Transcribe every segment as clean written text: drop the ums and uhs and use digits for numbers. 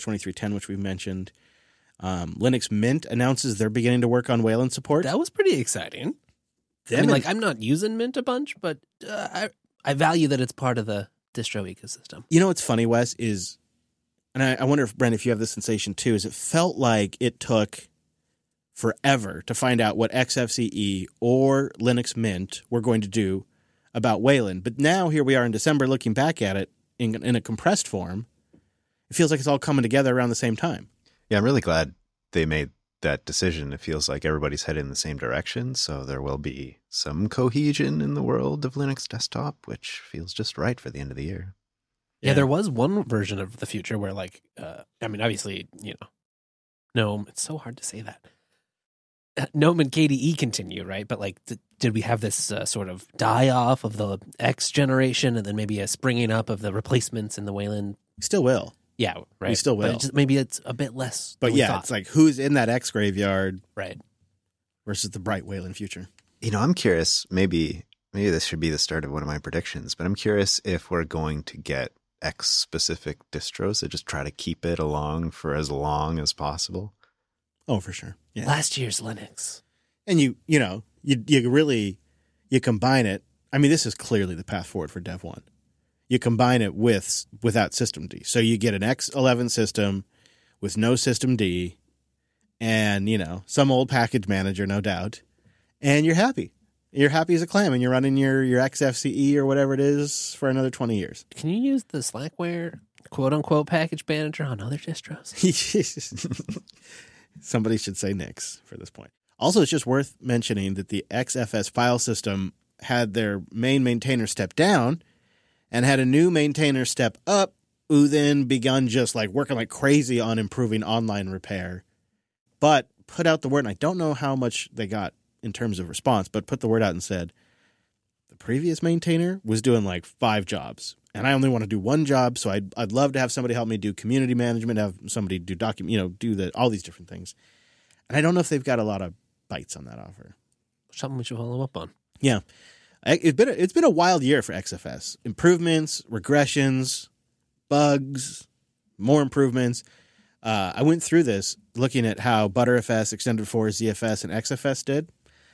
23.10, which we've mentioned. Linux Mint announces they're beginning to work on Wayland support. That was pretty exciting. I'm not using Mint a bunch, but I value that it's part of the distro ecosystem. You know what's funny, Wes, is, and I wonder if, Brent, if you have this sensation too, is it felt like it took forever to find out what XFCE or Linux Mint were going to do about Wayland. But now here we are in December looking back at it in a compressed form. It feels like it's all coming together around the same time. Yeah, I'm really glad they made that decision. It feels like everybody's headed in the same direction, so there will be some cohesion in the world of Linux desktop, which feels just right for the end of the year. Yeah, there was one version of the future where, obviously, GNOME, it's so hard to say that. GNOME and KDE continue, right? But, did we have this sort of die-off of the X generation and then maybe a springing up of the replacements in the Wayland? Still will. Yeah, right. We still will. But maybe it's a bit less. But yeah, it's like who's in that X graveyard, right, versus the bright Wayland future. I'm curious. Maybe this should be the start of one of my predictions. But I'm curious if we're going to get X specific distros that just try to keep it along for as long as possible. Oh, for sure. Yeah. Last year's Linux, and you combine it. I mean, this is clearly the path forward for Dev 1. You combine it without systemd. So you get an X11 system with no systemd and, some old package manager, no doubt. And you're happy. You're happy as a clam and you're running your XFCE or whatever it is for another 20 years. Can you use the Slackware quote unquote package manager on other distros? Somebody should say nix for this point. Also, it's just worth mentioning that the XFS file system had their main maintainer step down and had a new maintainer step up, who then begun just working like crazy on improving online repair. But put out the word, and I don't know how much they got in terms of response, but put the word out and said, the previous maintainer was doing 5 jobs, and I only want to do 1 job, so I'd love to have somebody help me do community management, have somebody do all these different things. And I don't know if they've got a lot of bites on that offer. Something we should follow up on. Yeah. It's been a wild year for XFS. Improvements, regressions, bugs, more improvements. I went through this looking at how Btrfs, Extended 4, ZFS, and XFS did.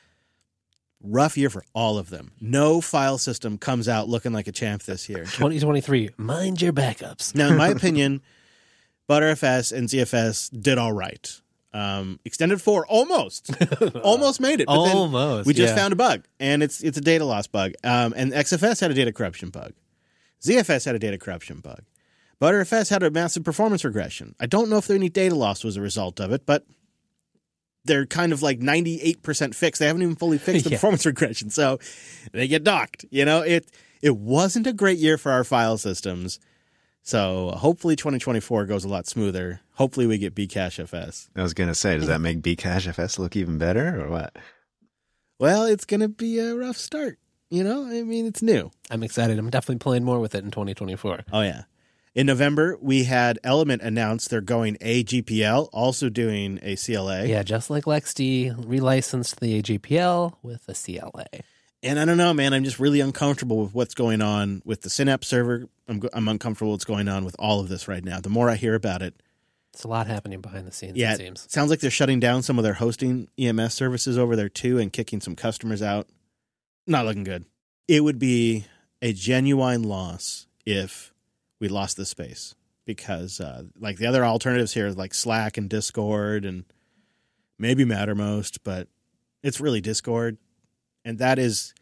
Rough year for all of them. No file system comes out looking like a champ this year. 2023, mind your backups. Now, in my opinion, Btrfs and ZFS did all right. Extended 4 almost made it. But almost. We just found a bug, and it's a data loss bug. And XFS had a data corruption bug. ZFS had a data corruption bug. Btrfs had a massive performance regression. I don't know if any data loss was a result of it, but they're kind of 98% fixed. They haven't even fully fixed the performance regression, so they get docked. It wasn't a great year for our file systems. So hopefully 2024 goes a lot smoother. Hopefully we get Bcachefs. I was going to say, does that make Bcachefs look even better or what? Well, it's going to be a rough start. It's new. I'm excited. I'm definitely playing more with it in 2024. Oh, yeah. In November, we had Element announce they're going AGPL, also doing a CLA. Yeah, just like LXD, relicensed the AGPL with a CLA. And I don't know, man. I'm just really uncomfortable with what's going on with the Synapse server. I'm uncomfortable with what's going on with all of this right now. The more I hear about it. It's a lot happening behind the scenes, it seems. Sounds like they're shutting down some of their hosting EMS services over there, too, and kicking some customers out. Not looking good. It would be a genuine loss if we lost this space. Because, the other alternatives here, like Slack and Discord and maybe Mattermost, but it's really Discord. And that is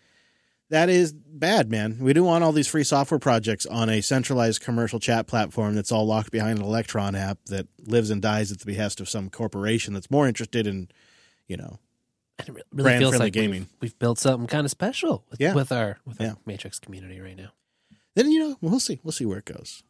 bad, man. We don't want all these free software projects on a centralized commercial chat platform that's all locked behind an Electron app that lives and dies at the behest of some corporation that's more interested in, and it really brand feels friendly like gaming. We've built something kind of special with our Matrix community right now. Then, we'll see. We'll see where it goes.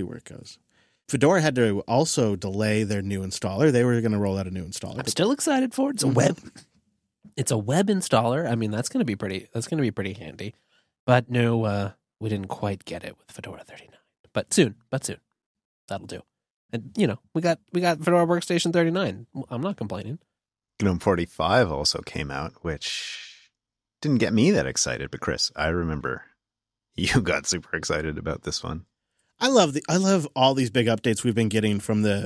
Fedora had to also delay their new installer. They were going to roll out a new installer. I'm still excited for it. It's a web installer. I mean, that's going to be pretty handy. But no, we didn't quite get it with Fedora 39. But soon. That'll do. And we got Fedora Workstation 39. I'm not complaining. GNOME 45 also came out, which didn't get me that excited, but Chris, I remember you got super excited about this one. I love all these big updates we've been getting from the